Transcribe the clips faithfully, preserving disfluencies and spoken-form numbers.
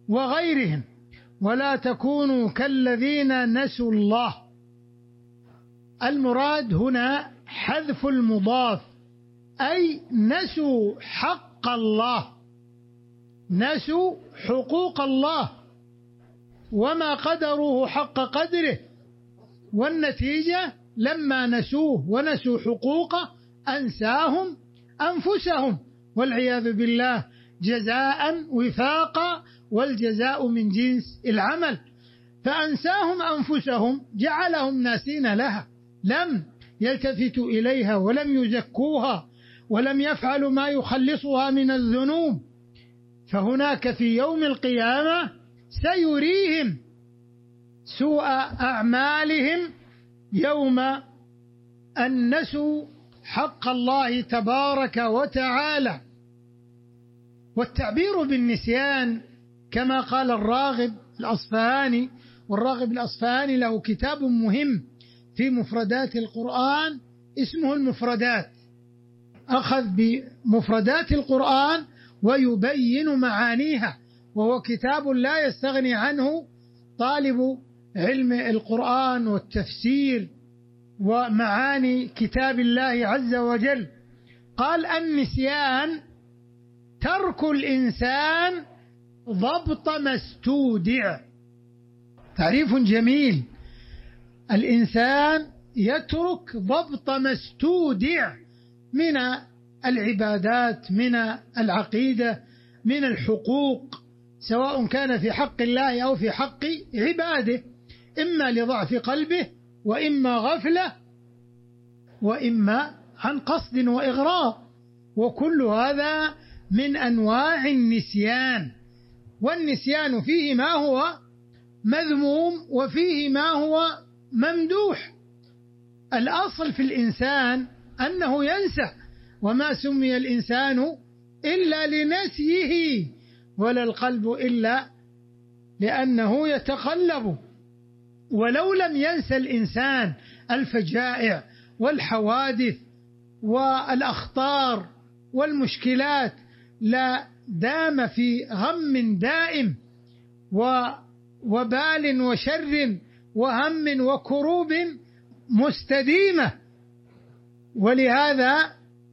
وغيرهم، ولا تكونوا كالذين نسوا الله. المراد هنا حذف المضاف، أي نسوا حق الله، نسوا حقوق الله وما قدروه حق قدره، والنتيجة لما نسوه ونسوا حقوقه أنساهم أنفسهم والعياذ بالله، جزاء وفاقا، والجزاء من جنس العمل. فأنساهم أنفسهم جعلهم ناسين لها، لم يلتفتوا إليها ولم يزكوها ولم يفعلوا ما يخلصها من الذنوب. فهناك في يوم القيامة سيريهم سوء أعمالهم يوم أن نسوا حق الله تبارك وتعالى. والتعبير بالنسيان كما قال الراغب الأصفهاني، والراغب الأصفهاني له كتاب مهم في مفردات القرآن اسمه المفردات، أخذ بمفردات القرآن ويبين معانيها، وهو كتاب لا يستغني عنه طالب علم القرآن والتفسير ومعاني كتاب الله عز وجل. قال: النسيان ترك الإنسان ضبط ما استودع. تعريف جميل، الإنسان يترك ضبط ما استودع من العبادات، من العقيدة، من الحقوق، سواء كان في حق الله أو في حق عباده، إما لضعف قلبه وإما غفلة وإما عن قصد وإغراء، وكل هذا من أنواع النسيان. والنسيان فيه ما هو مذموم وفيه ما هو ممدوح. الأصل في الإنسان أنه ينسى، وما سمي الإنسان إلا لنسيه، ولا القلب إلا لأنه يتقلب. ولو لم ينسى الإنسان الفجائع والحوادث والأخطار والمشكلات لا دام في غم دائم ووبال وشر وهم وكروب مستديمة. ولهذا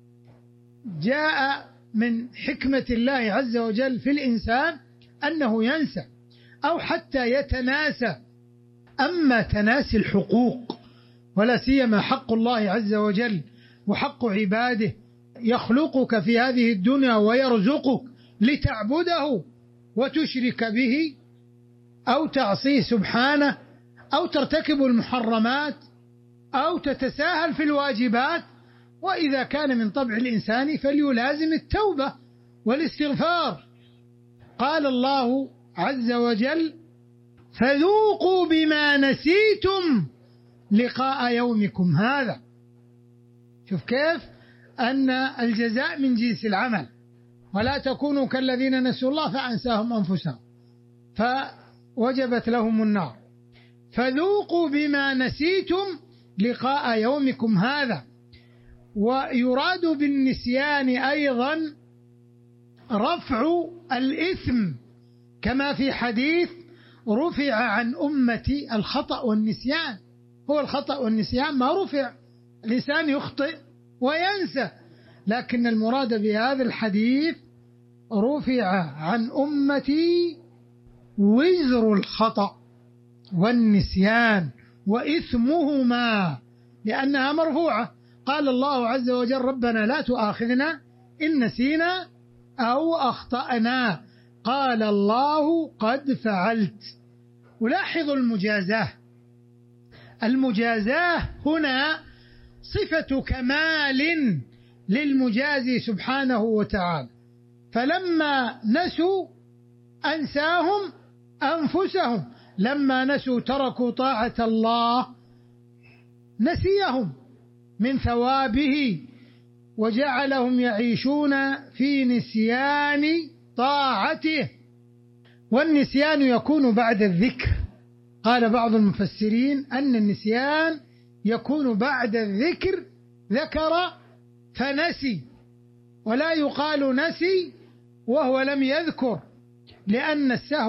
جاء من حكمة الله عز وجل في الإنسان أنه ينسى أو حتى يتناسى. أما تناسي الحقوق، ولا سيما حق الله عز وجل وحق عباده، يخلقك في هذه الدنيا ويرزقك لتعبده وتشرك به أو تعصيه سبحانه أو ترتكب المحرمات أو تتساهل في الواجبات. وإذا كان من طبع الإنسان فليلازم التوبة والاستغفار. قال الله عز وجل: فذوقوا بما نسيتم لقاء يومكم هذا. شوف كيف أن الجزاء من جنس العمل، ولا تكونوا كالذين نسوا الله فأنساهم أنفسهم فوجبت لهم النار. فذوقوا بما نسيتم لقاء يومكم هذا. ويراد بالنسيان أيضا رفع الإثم، كما في حديث: رفع عن أمتي الخطأ والنسيان. هو الخطأ والنسيان ما رفع، الإنسان يخطئ وينسى، لكن المراد بهذا الحديث رفع عن أمتي وزر الخطأ والنسيان وإثمهما، لأنها مرفوعة. قال الله عز وجل: ربنا لا تؤاخذنا إن نسينا أو أخطأنا. قال الله: قد فعلت. ولاحظوا المجازاة. المجازاة هنا صفة كمال للمجازي سبحانه وتعالى، فلما نسوا أنساهم أنفسهم، لما نسوا تركوا طاعة الله نسيهم من ثوابه وجعلهم يعيشون في نسيان طاعته. والنسيان يكون بعد الذكر. قال بعض المفسرين أن النسيان يكون بعد الذكر، ذكر فنسي، ولا يقال نسي وهو لم يذكر، لأن السهو